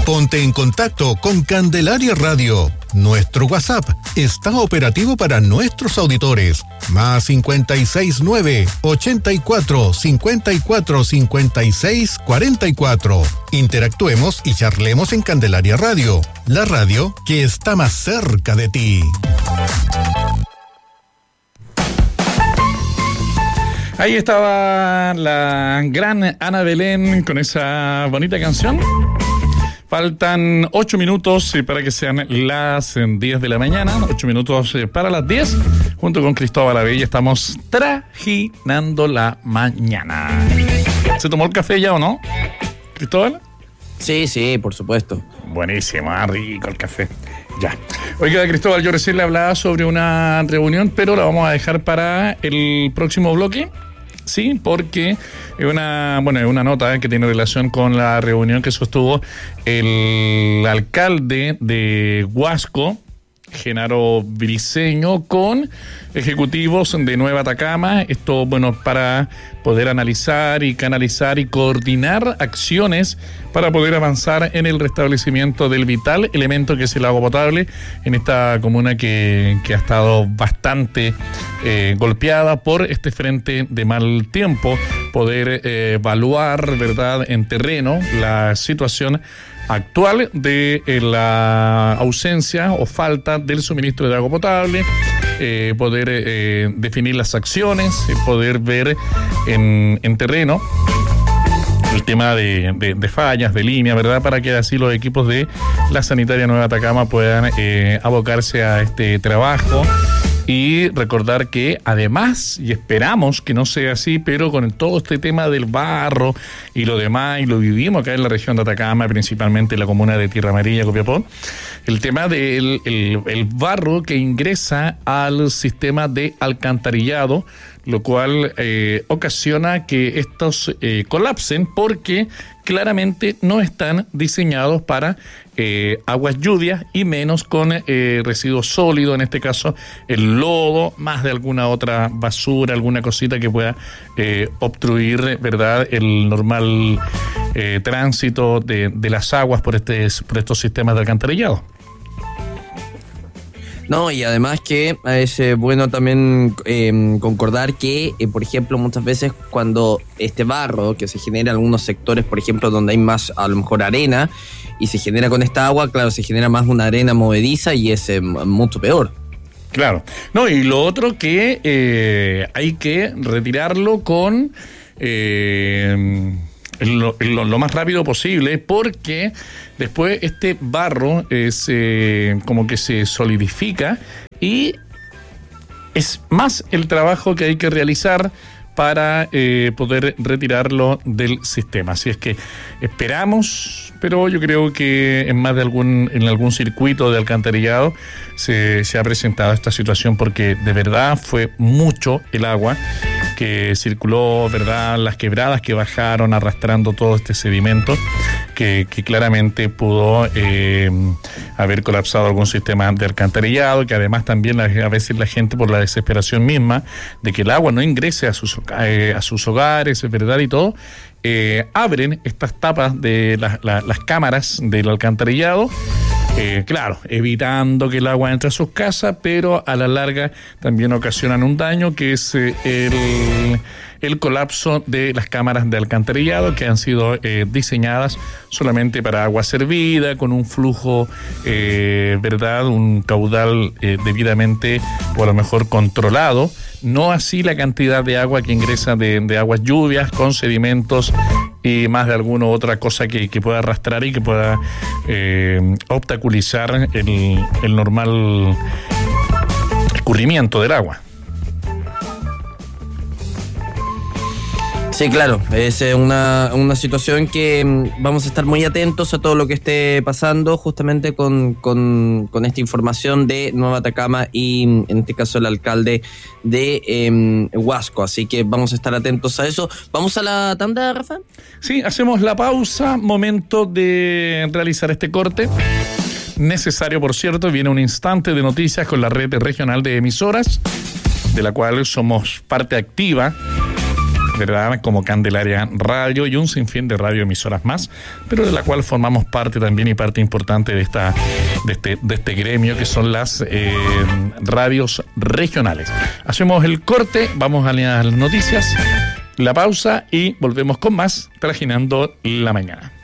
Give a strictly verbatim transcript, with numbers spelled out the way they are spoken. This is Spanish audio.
Ponte en contacto con Candelaria Radio. Nuestro WhatsApp está operativo para nuestros auditores. Más cincuenta y seis nueve, ochenta y cuatro, cincuenta y cuatro, cincuenta y seis, cuarenta y cuatro. Interactuemos y charlemos en Candelaria Radio, la radio que está más cerca de ti. Ahí estaba la gran Ana Belén con esa bonita canción. Faltan ocho minutos para que sean las diez de la mañana, ocho minutos para las diez. Junto con Cristóbal Abella estamos trajinando la mañana. ¿Se tomó el café ya o no, Cristóbal? Sí, sí, por supuesto. Buenísimo, rico el café. Ya. Oiga, Cristóbal, yo recién le hablaba sobre una reunión, pero la vamos a dejar para el próximo bloque. Sí, porque es una, bueno, es una nota que tiene relación con la reunión que sostuvo el alcalde de Huasco, Genaro Briceño, con ejecutivos de Nueva Atacama. Esto, bueno, para poder analizar y canalizar y coordinar acciones para poder avanzar en el restablecimiento del vital elemento que es el agua potable en esta comuna que, que ha estado bastante eh, golpeada por este frente de mal tiempo. Poder eh, evaluar, ¿verdad?, en terreno la situación actual de eh, la ausencia o falta del suministro de agua potable, eh, poder eh, definir las acciones, eh, poder ver en, en terreno el tema de, de, de fallas, de línea, ¿verdad?, para que así los equipos de la Sanitaria Nueva Atacama puedan eh, abocarse a este trabajo. Y recordar que además, y esperamos que no sea así, pero con todo este tema del barro y lo demás, y lo vivimos acá en la región de Atacama, principalmente en la comuna de Tierra Amarilla, Copiapó, el tema del el, el barro que ingresa al sistema de alcantarillado, lo cual eh, ocasiona que estos eh, colapsen porque claramente no están diseñados para eh, aguas lluvias y menos con eh, residuos sólidos, en este caso el lodo, más de alguna otra basura, alguna cosita que pueda eh, obstruir, ¿verdad?, el normal eh, tránsito de, de las aguas por, este, por estos sistemas de alcantarillado. No, y además que es eh, bueno también eh, concordar que, eh, por ejemplo, muchas veces cuando este barro que se genera en algunos sectores, por ejemplo, donde hay más, a lo mejor, arena, y se genera con esta agua, claro, se genera más una arena movediza y es eh, mucho peor. Claro. No, y lo otro que eh, hay que retirarlo con... Eh, Lo, lo, lo más rápido posible, porque después este barro es eh, como que se solidifica y es más el trabajo que hay que realizar para eh, poder retirarlo del sistema. Así es que esperamos, pero yo creo que en más de algún, en algún circuito de alcantarillado se, se ha presentado esta situación, porque de verdad fue mucho el agua que circuló, ¿verdad?, las quebradas que bajaron arrastrando todo este sedimento que, que claramente pudo eh, haber colapsado algún sistema de alcantarillado, que además también la, a veces la gente, por la desesperación misma de que el agua no ingrese a sus, eh, a sus hogares, ¿verdad?, y todo, eh, abren estas tapas de la, la, las cámaras del alcantarillado. Eh, claro, evitando que el agua entre a sus casas, pero a la larga también ocasionan un daño, que es eh, el, el colapso de las cámaras de alcantarillado, que han sido eh, diseñadas solamente para agua servida, con un flujo, eh, ¿verdad?, un caudal eh, debidamente o a lo mejor controlado, no así la cantidad de agua que ingresa de, de aguas lluvias con sedimentos y más de alguna otra cosa que, que pueda arrastrar y que pueda eh, obstaculizar el, el normal escurrimiento del agua. Sí, claro, es una, una situación que vamos a estar muy atentos a todo lo que esté pasando, justamente con, con, con esta información de Nueva Atacama y en este caso el alcalde de eh, Huasco, así que vamos a estar atentos a eso. ¿Vamos a la tanda, Rafa? Sí, hacemos la pausa, momento de realizar este corte. Necesario, por cierto, viene un instante de noticias con la red regional de emisoras, de la cual somos parte activa ¿verdad? Como Candelaria Radio y un sinfín de radioemisoras más, pero de la cual formamos parte también y parte importante de esta de este, de este gremio que son las eh, radios regionales. Hacemos el corte, vamos a las noticias, la pausa y volvemos con más Trajinando la Mañana.